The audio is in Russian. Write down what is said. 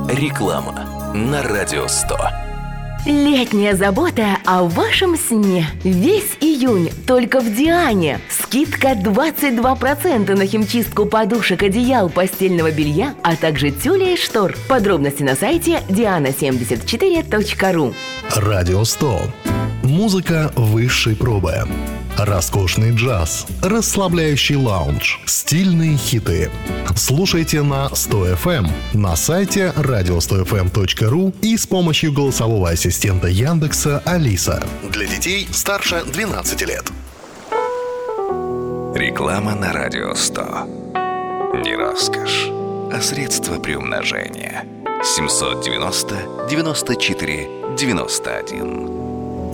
Реклама на Радио 100. Летняя забота о вашем сне. Весь июнь только в Диане. Скидка 22% на химчистку подушек, одеял, постельного белья, а также тюля и штор. Подробности на сайте diana74.ru. Радио 100. Музыка высшей пробы. Роскошный джаз, расслабляющий лаунж, стильные хиты. Слушайте на 100 FM, на сайте radio100fm.ru и с помощью голосового ассистента Яндекса Алиса. Для детей старше 12 лет. Реклама на Радио 100. Не роскошь, а средство приумножения. 790 94 91.